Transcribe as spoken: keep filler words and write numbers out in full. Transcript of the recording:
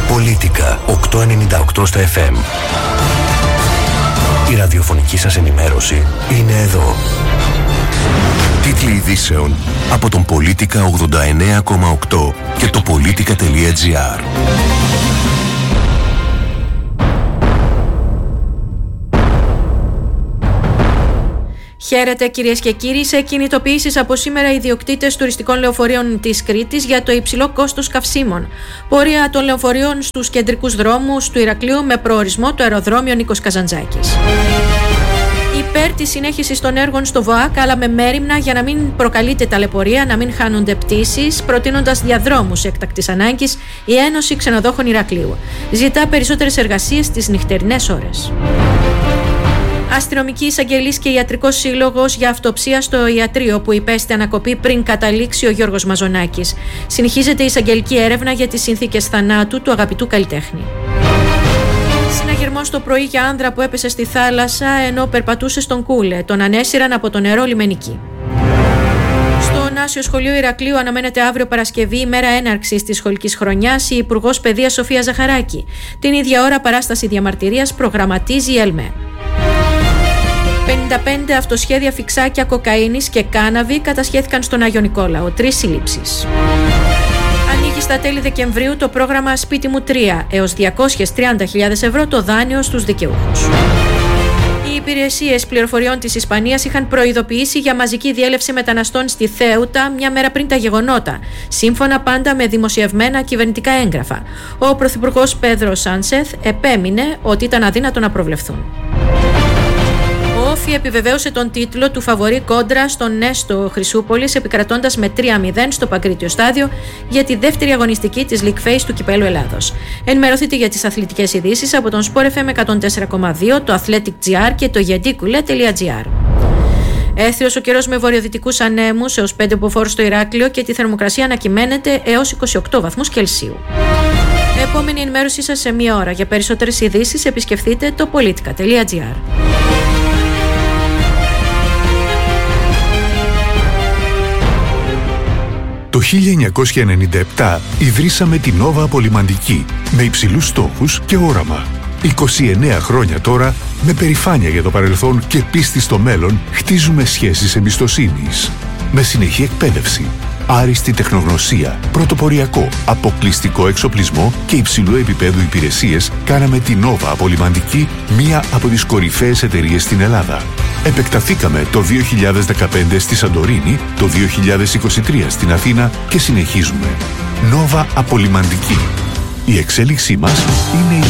Πολίτικα οκτακόσια ενενήντα οκτώ στα εφ εμ. Η ραδιοφωνική σας ενημέρωση είναι εδώ. Τίτλοι ειδήσεων από τον Πολίτικα ογδόντα εννέα κόμμα οκτώ και το πολίτικα τελεία τζι άρ. Χαίρετε κυρίες και κύριοι, σε κινητοποιήσεις από σήμερα οι ιδιοκτήτες τουριστικών λεωφορείων της Κρήτης για το υψηλό κόστος καυσίμων. Πορεία των λεωφορείων στους κεντρικούς δρόμους του Ηρακλείου με προορισμό το αεροδρόμιο Νίκος Καζαντζάκης. Υπέρ της συνέχισης των έργων στο ΒΟΑΚ, αλλά με μέριμνα για να μην προκαλείται ταλαιπωρία, να μην χάνονται πτήσεις, προτείνοντας διαδρόμους έκτακτης ανάγκης, η Ένωση Ξενοδόχων Ηρακλείου ζητά περισσότερες εργασίες στις νυχτερινές ώρες. Αστυνομική εισαγγελής και ιατρικός σύλλογος για αυτοψία στο ιατρείο που υπέστη ανακοπή πριν καταλήξει ο Γιώργος Μαζονάκης. Συνεχίζεται η εισαγγελική έρευνα για τις συνθήκες θανάτου του αγαπητού καλλιτέχνη. Συναγερμός το πρωί για άνδρα που έπεσε στη θάλασσα ενώ περπατούσε στον Κούλε. Τον ανέσυραν από το νερό λιμενική. Στο Νάσιο Σχολείο Ηρακλείου αναμένεται αύριο Παρασκευή, ημέρα έναρξης της σχολικής χρονιάς, η Υπουργός Παιδείας Σοφία Ζαχαράκη. Την ίδια ώρα παράσταση διαμαρτυρίας προγραμματίζει η ΕΛΜΕ. πενήντα πέντε αυτοσχέδια φιξάκια κοκαίνης και κάναβη κατασχέθηκαν στον Άγιο Νικόλαο. Τρεις συλλήψεις. Ανοίγει στα τέλη Δεκεμβρίου το πρόγραμμα Σπίτι μου τρία, έως διακόσιες τριάντα χιλιάδες ευρώ το δάνειο στους δικαιούχους. Οι υπηρεσίες πληροφοριών της Ισπανίας είχαν προειδοποιήσει για μαζική διέλευση μεταναστών στη Θέουτα μια μέρα πριν τα γεγονότα, σύμφωνα πάντα με δημοσιευμένα κυβερνητικά έγγραφα. Ο Πρωθυπουργός Πέδρο Σάνσεθ επέμεινε ότι ήταν αδύνατο να προβλεφθούν. Ο Όφι επιβεβαίωσε τον τίτλο του φαβορί κόντρα στον Νέστο Χρυσούπολης, επικρατώντας με τρία μηδέν στο Παγκρίτιο Στάδιο για τη δεύτερη αγωνιστική της League Phase του Κυπέλλου Ελλάδος. Ενημερωθείτε για τις αθλητικές ειδήσεις από τον Sport εφ εμ εκατόν τέσσερα κόμμα δύο, το Athletic τζι άρ και το γεντίκουλε τελεία τζι άρ. Έθριος ο καιρός με βορειοδυτικούς ανέμους έως πέντε μποφόρ στο Ηράκλειο και τη θερμοκρασία ανακυμαίνεται έως είκοσι οκτώ βαθμούς Κελσίου. Επόμενη ενημέρωσή σας σε μία ώρα. Για περισσότερες ειδήσεις επισκεφτείτε το πολίτικα τελεία τζι άρ. Το χίλια εννιακόσια ενενήντα επτά ιδρύσαμε την Nova Απολυμαντική με υψηλούς στόχους και όραμα. είκοσι εννέα χρόνια τώρα, με περηφάνεια για το παρελθόν και πίστη στο μέλλον, χτίζουμε σχέσεις εμπιστοσύνης. Με συνεχή εκπαίδευση, άριστη τεχνογνωσία, πρωτοποριακό, αποκλειστικό εξοπλισμό και υψηλού επίπεδου υπηρεσίες, κάναμε την Nova Απολυμαντική μία από τις κορυφαίες εταιρείες στην Ελλάδα. Επεκταθήκαμε το δύο χιλιάδες δεκαπέντε στη Σαντορίνη, το δύο χιλιάδες είκοσι τρία στην Αθήνα και συνεχίζουμε. Nova Απολυμαντική. Η εξέλιξή μας είναι η